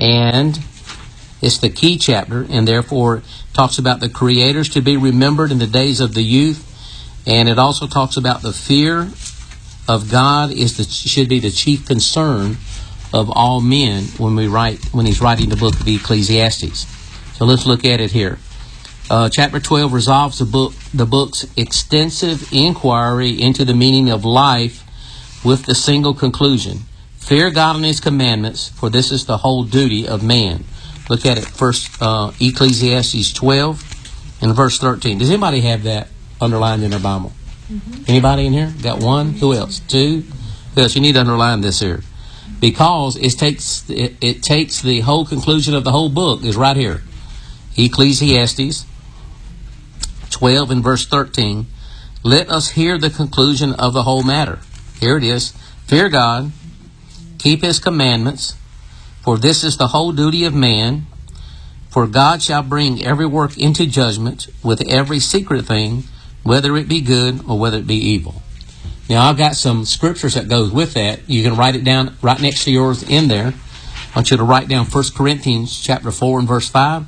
And it's the key chapter, and therefore talks about the creators to be remembered in the days of the youth. And it also talks about the fear of God should be the chief concern of all men when he's writing the book of Ecclesiastes. So let's look at it here. Chapter 12 resolves the book's extensive inquiry into the meaning of life with the single conclusion: fear God and His commandments, for this is the whole duty of man. Look at it first, Ecclesiastes 12 and verse 13. Does anybody have that underlined in their Bible? Mm-hmm. Anybody in here? Got one? Who else? Two? Who else? You need to underline this here, because it takes the whole conclusion of the whole book is right here. Ecclesiastes 12 and verse 13. Let us hear the conclusion of the whole matter. Here it is. Fear God, keep His commandments, for this is the whole duty of man. For God shall bring every work into judgment with every secret thing, whether it be good or whether it be evil. Now, I've got some scriptures that goes with that. You can write it down right next to yours in there. I want you to write down 1 Corinthians chapter 4 and verse 5.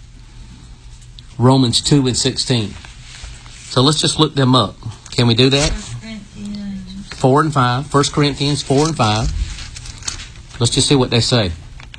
Romans 2 and 16. So let's just look them up. Can we do that? 4 and 5. 1 Corinthians 4 and 5. Let's just see what they say.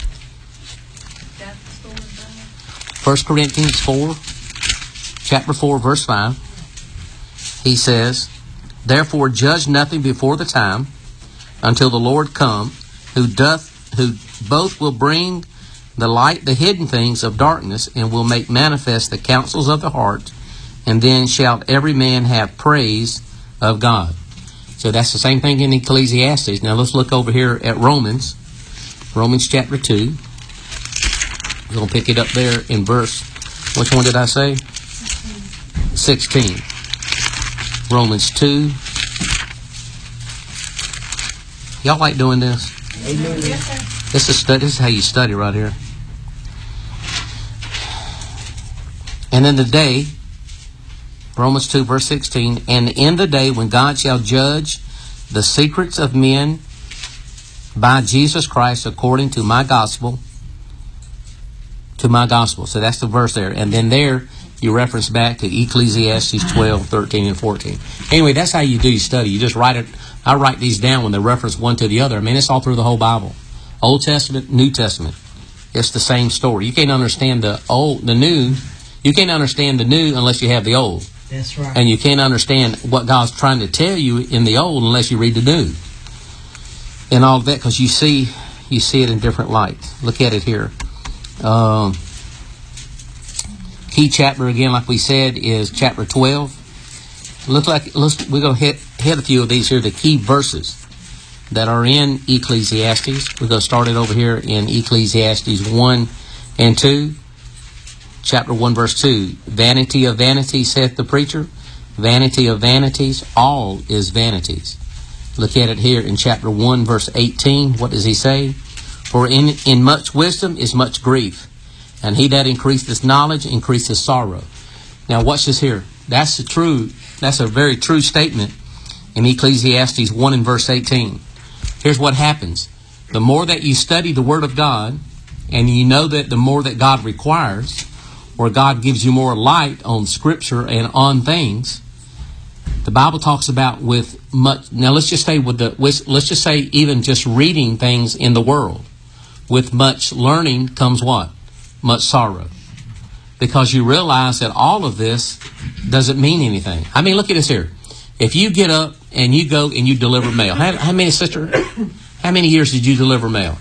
1 Corinthians 4, chapter 4, verse 5. He says, therefore judge nothing before the time, until the Lord come, who both will bring the light the hidden things of darkness, and will make manifest the counsels of the heart, and then shall every man have praise of God. So that's the same thing in Ecclesiastes. Now let's look over here at Romans chapter 2. We're going to pick it up there in verse, which one did I say? 16. Romans 2. Y'all like doing this? Amen. This is how you study right here. And in the day, Romans 2 verse 16, and in the day when God shall judge the secrets of men by Jesus Christ according to my gospel. So that's the verse there. And then there you reference back to Ecclesiastes 12, 13, and 14. Anyway, that's how you do your study. You just write it. I write these down when they reference one to the other. I mean, it's all through the whole Bible. Old Testament, New Testament. It's the same story. You can't understand the new. You can't understand the new unless you have the old. That's right. And you can't understand what God's trying to tell you in the old unless you read the new. And all of that, because you see it in different light. Look at it here. Key chapter again, like we said, is chapter 12. We're going to hit a few of these here, the key verses that are in Ecclesiastes. We're going to start it over here in Ecclesiastes 1 and 2. Chapter 1, verse 2. Vanity of vanities, saith the preacher. Vanity of vanities, all is vanities. Look at it here in chapter 1, verse 18. What does he say? For in much wisdom is much grief, and he that increaseth knowledge increaseth sorrow. Now watch this here. That's a very true statement in Ecclesiastes 1 and verse 18. Here's what happens. The more that you study the Word of God, and you know that the more that God requires, or God gives you more light on Scripture and on things, the Bible talks about with much. Now let's just say even just reading things in the world. With much learning comes what? Much sorrow. Because you realize that all of this doesn't mean anything. I mean, look at this here. If you get up and you go and you deliver mail, how many years did you deliver mail?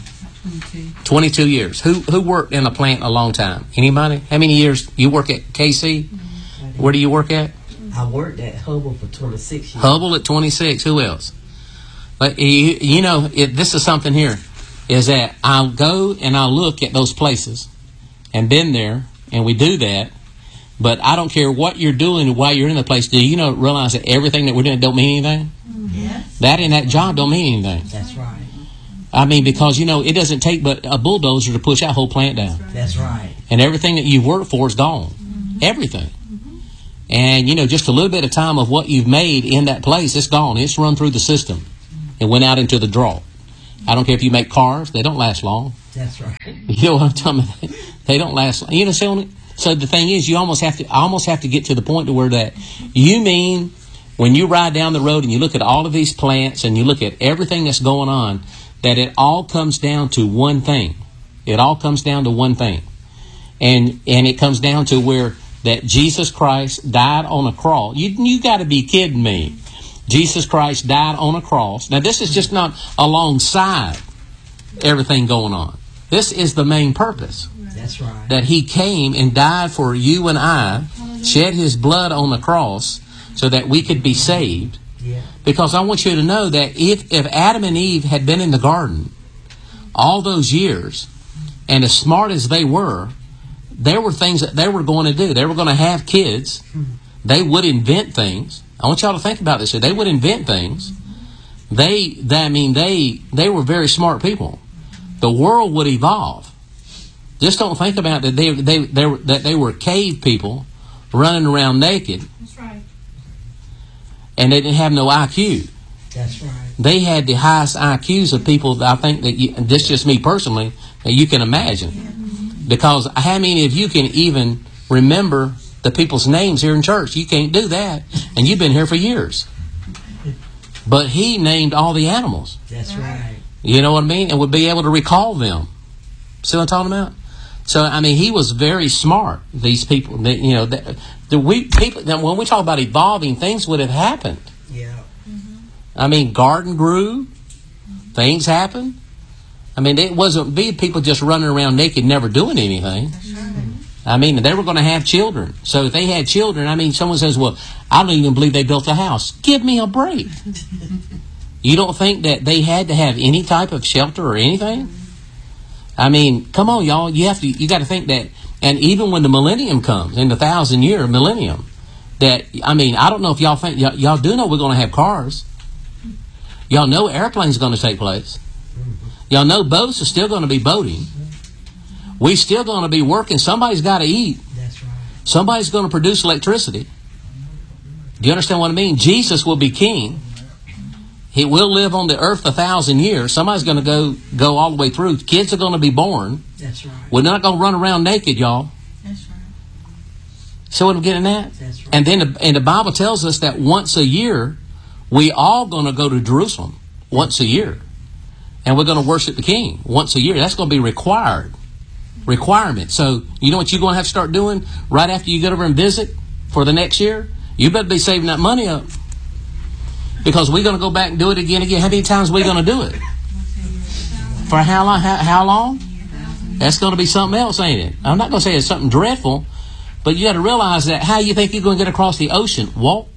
22 years. Who worked in a plant a long time? Anybody? How many years? You work at KC? Where do you work at? I worked at Hubble for 26 years. Hubble at 26. Who else? But this is something here. Is that I'll go and I'll look at those places and been there, and we do that, but I don't care what you're doing while you're in the place. Do you realize that everything that we're doing don't mean anything? Yes. That and that job don't mean anything. That's right. I mean, because, it doesn't take but a bulldozer to push that whole plant down. That's right. And everything that you've worked for is gone. Mm-hmm. Everything. Mm-hmm. And, just a little bit of time of what you've made in that place, it's gone. It's run through the system and went out into the drought. I don't care if you make cars; they don't last long. That's right. You know what I'm talking about? They don't last long. You know, so the thing is, I almost have to get to the point to where that you mean when you ride down the road and you look at all of these plants and you look at everything that's going on, that it all comes down to one thing. It all comes down to one thing, and it comes down to where that Jesus Christ died on a cross. You got to be kidding me. Jesus Christ died on a cross. Now, this is just not alongside everything going on. This is the main purpose. That's right. That He came and died for you and I, shed His blood on the cross so that we could be saved. Yeah. Because I want you to know that if Adam and Eve had been in the garden all those years, and as smart as they were, there were things that they were going to do. They were going to have kids. They would invent things. I want y'all to think about this. They would invent things. They were very smart people. The world would evolve. Just don't think about that. They were cave people running around naked. That's right. And they didn't have no IQ. That's right. They had the highest IQs of people that I think that this is just me personally, that you can imagine. Because how many of you can even remember the people's names here in church? You can't do that. And you've been here for years. But He named all the animals. That's right. You know what I mean? And would be able to recall them. See what I'm talking about? So, I mean, He was very smart, these people. That, you know, when we talk about evolving, things would have happened. Yeah. I mean, garden grew. Things happened. I mean, it wasn't be people just running around naked, never doing anything. I mean, they were going to have children. So if they had children, I mean, someone says, well, I don't even believe they built a house. Give me a break. You don't think that they had to have any type of shelter or anything? I mean, come on, y'all. You got to think that, and even when the millennium comes, in the 1,000-year millennium, that, I mean, I don't know if y'all think, y'all do know we're going to have cars. Y'all know airplanes going to take place. Y'all know boats are still going to be boating. We still going to be working. Somebody's got to eat. That's right. Somebody's going to produce electricity. Do you understand what I mean? Jesus will be king. He will live on the earth 1,000 years. Somebody's going to go all the way through. Kids are going to be born. That's right. We're not going to run around naked, y'all. That's right. See what I'm getting at? That's right. And then the Bible tells us that once a year, we all going to go to Jerusalem once a year. And we're going to worship the King once a year. That's going to be requirement. So, you know what you're going to have to start doing right after you get over and visit for the next year? You better be saving that money up. Because we're going to go back and do it again. How many times are we going to do it? For how long? How long? That's going to be something else, ain't it? I'm not going to say it's something dreadful, but you got to realize that how you think you're going to get across the ocean? Walk.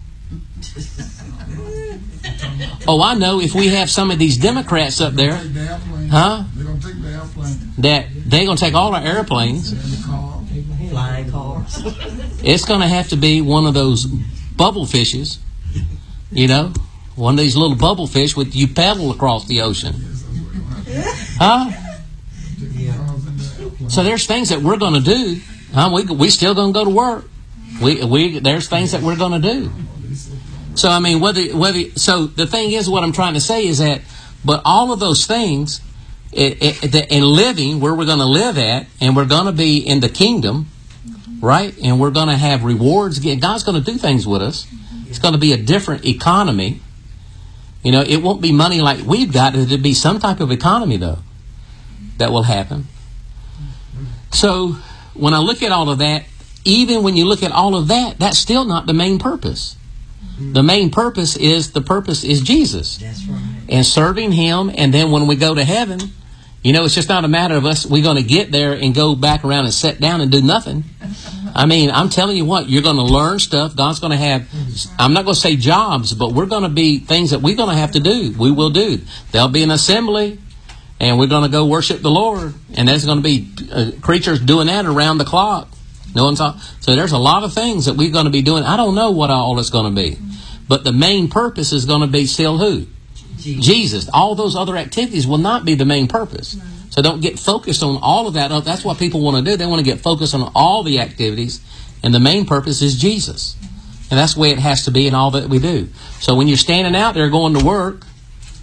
Oh, I know. If we have some of these Democrats up there, huh? They're going to take the airplane. That they're going to take all our airplanes. Flying cars. It's going to have to be one of those bubble fishes. You know, one of these little bubble fish with you paddle across the ocean. Huh? Yeah. So there's things that we're going to do. Huh? We still going to go to work. There's things that we're going to do. So I mean, so the thing is, what I'm trying to say is that, but all of those things, in living where we're going to live at, and we're going to be in the kingdom, right? And we're going to have rewards. God's going to do things with us. It's going to be a different economy. You know, it won't be money like we've got. It'll be some type of economy, though, that will happen. So when I look at all of that, even when you look at all of that, that's still not the main purpose. The main purpose is Jesus. That's right. And serving Him. And then when we go to heaven, you know, it's just not a matter of us, we're going to get there and go back around and sit down and do nothing. I mean, I'm telling you what, you're going to learn stuff. God's going to have, I'm not going to say jobs, but we're going to be things that we're going to have to do. We will do. There'll be an assembly, and we're going to go worship the Lord. And there's going to be creatures doing that around the clock. No one's on. So there's a lot of things that we're going to be doing. I don't know what all it's going to be. But the main purpose is going to be still who? Jesus. All those other activities will not be the main purpose. So don't get focused on all of that. That's what people want to do. They want to get focused on all the activities. And the main purpose is Jesus. And that's the way it has to be in all that we do. So when you're standing out there going to work,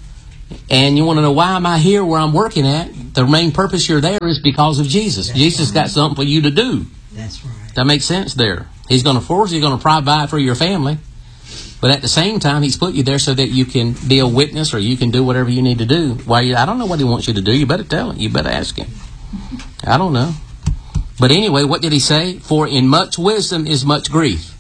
And you want to know, why am I here where I'm working at? The main purpose you're there is because of Jesus. That's Jesus right. got something for you to do. That's right. That makes sense there. He's going to force you, he's going to provide for your family. But at the same time, he's put you there so that you can be a witness, or you can do whatever you need to do. I don't know what he wants you to do. You better tell him. You better ask him. I don't know. But anyway, what did he say? For in much wisdom is much grief.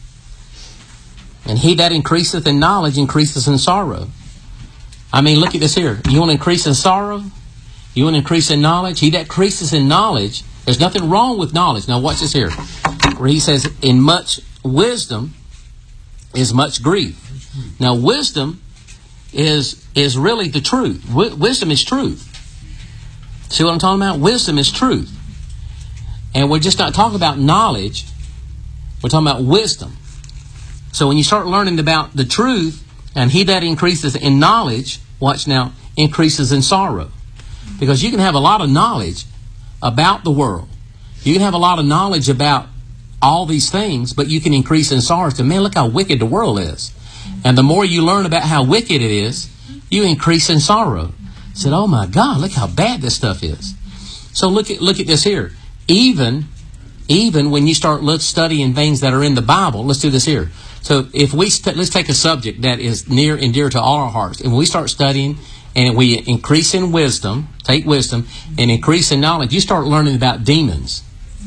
And he that increaseth in knowledge increaseth in sorrow. I mean, look at this here. You want to increase in sorrow? You want to increase in knowledge? He that increases in knowledge, there's nothing wrong with knowledge. Now watch this here. Where he says, in much wisdom is much grief. Now wisdom is really the truth. Wisdom is truth. See what I'm talking about? Wisdom is truth. And we're just not talking about knowledge. We're talking about wisdom. So when you start learning about the truth, and he that increases in knowledge, watch now, increases in sorrow. Because you can have a lot of knowledge about the world. You can have a lot of knowledge about all these things, but you can increase in sorrow. So, man, look how wicked the world is. And the more you learn about how wicked it is, you increase in sorrow. Said, oh my God, look how bad this stuff is. So look at this here. Even when you start studying things that are in the Bible, let's do this here. So if let's take a subject that is near and dear to all our hearts, and we start studying and we increase in wisdom, take wisdom, and increase in knowledge, you start learning about demons.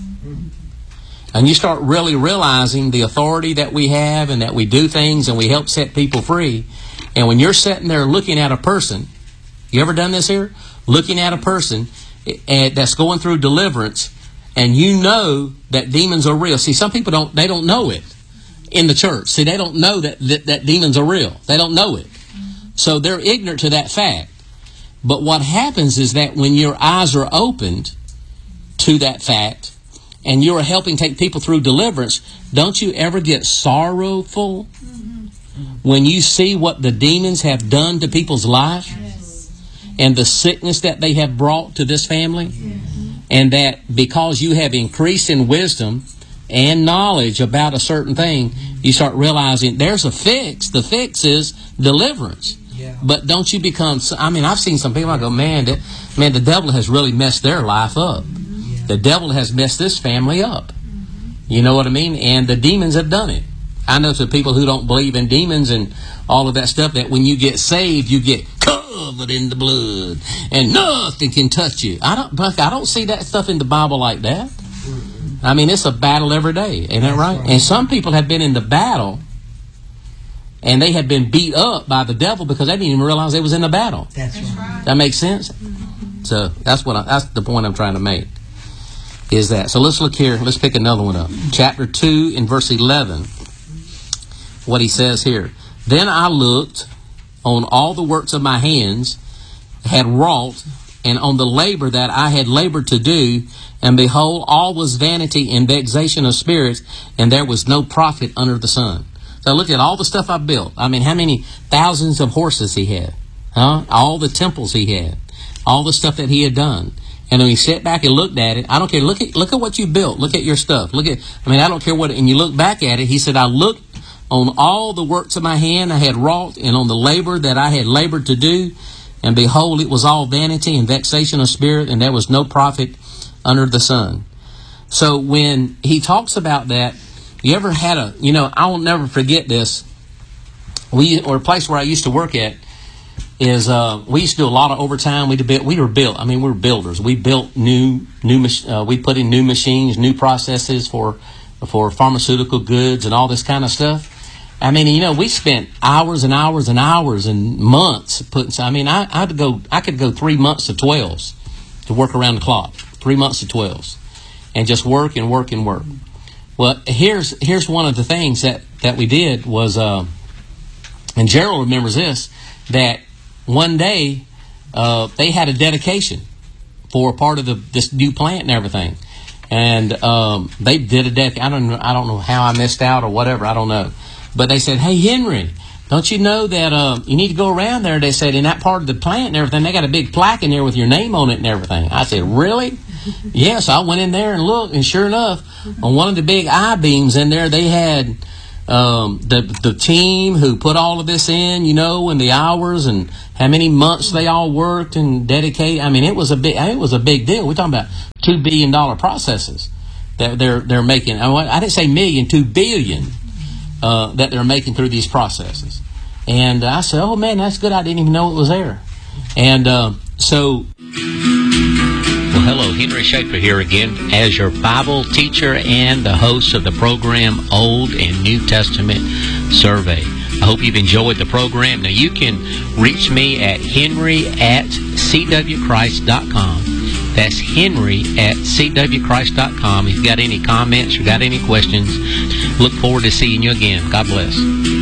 And you start really realizing the authority that we have, and that we do things and we help set people free. And when you're sitting there looking at a person, you ever done this here? Looking at a person that's going through deliverance, and you know that demons are real. See, some people don't know it in the church. See, they don't know that demons are real. They don't know it. So they're ignorant to that fact. But what happens is that when your eyes are opened to that fact, and you're helping take people through deliverance, don't you ever get sorrowful when you see what the demons have done to people's life? Yes. And the sickness that they have brought to this family? Yes. And that because you have increased in wisdom and knowledge about a certain thing, you start realizing there's a fix. The fix is deliverance. Yeah. But don't you become... I've seen some people, I go, man, the devil has really messed their life up. The devil has messed this family up. You know what I mean? And the demons have done it. I know some people who don't believe in demons and all of that stuff, that when you get saved, you get covered in the blood and nothing can touch you. I don't see that stuff in the Bible like that. I mean, it's a battle every day. Ain't that right? And some people have been in the battle and they have been beat up by the devil because they didn't even realize they was in the battle. That's right. That makes sense? So that's the point I'm trying to make. Is that. So let's look here. Let's pick another one up. Chapter 2 in verse 11. What he says here. Then I looked on all the works of my hands had wrought, and on the labor that I had labored to do, and behold, all was vanity and vexation of spirits, and there was no profit under the sun. So look at all the stuff I built. I mean, how many thousands of horses he had? Huh? All the temples he had. All the stuff that he had done. And when he sat back and looked at it, I don't care. Look at what you built. Look at your stuff. I don't care what. And you look back at it. He said, I looked on all the works of my hand I had wrought, and on the labor that I had labored to do, and behold, it was all vanity and vexation of spirit, and there was no profit under the sun. So when he talks about that, you ever had I will never forget this. A place where I used to work at, is we used to do a lot of overtime. We were builders. We built we put in new machines, new processes for pharmaceutical goods and all this kind of stuff. I mean, we spent hours and hours and hours and months putting. I could go 3 months to 12s to work around the clock. 3 months to 12s, and just work and work and work. Well, here's one of the things that we did was, and Gerald remembers this, that one day they had a dedication for a part of this new plant and everything, and they did a dedication. I don't know how I missed out or whatever. I don't know, but they said, "Hey Henry, don't you know that you need to go around there?" They said, in that part of the plant and everything, they got a big plaque in there with your name on it and everything. I said, "Really?" Yes, I went in there and looked, and sure enough, on one of the big I-beams in there, they had The team who put all of this in, you know, and the hours and how many months they all worked and dedicated. I mean, it was a big deal. We're talking about $2 billion processes that they're making. I didn't say million, 2 billion that they're making through these processes. And I said, oh man, that's good. I didn't even know it was there. And so. Well, hello, Henry Schaefer here again as your Bible teacher and the host of the program Old and New Testament Survey. I hope you've enjoyed the program. Now, you can reach me at henry@cwchrist.com. That's henry@cwchrist.com. If you've got any comments or got any questions, look forward to seeing you again. God bless.